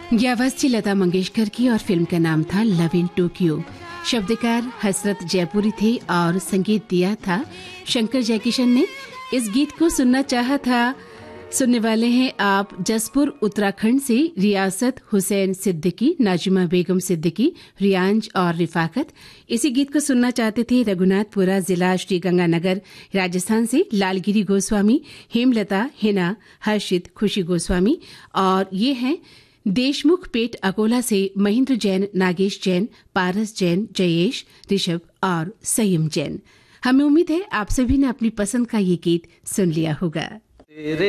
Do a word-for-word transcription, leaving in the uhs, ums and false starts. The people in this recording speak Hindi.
ये आवाज थी लता मंगेशकर की और फिल्म का नाम था लव इन टोक्यो। शब्दकार हसरत जयपुरी थे और संगीत दिया था शंकर जयकिशन ने। इस गीत को सुनना चाहा था। सुनने वाले हैं आप जसपुर उत्तराखंड से रियासत हुसैन सिद्दीकी, नाजिमा बेगम सिद्दीकी, रियांज और रिफाकत। इसी गीत को सुनना चाहते थे रघुनाथपुरा जिला श्रीगंगानगर राजस्थान से लालगिरी गोस्वामी, हेमलता, हिना, हर्षित, खुशी गोस्वामी। और ये हैं देशमुख पेट अकोला से महेंद्र जैन, नागेश जैन, पारस जैन, जयेश, ऋषभ और संयम जैन। हमें उम्मीद है आप सभी ने अपनी पसंद का ये गीत सुन लिया होगा।